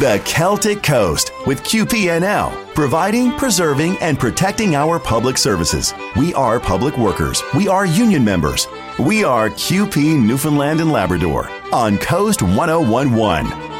The Celtic Coast with QPNL, providing, preserving, and protecting our public services. We are public workers. We are union members. We are QP Newfoundland and Labrador on Coast 1011.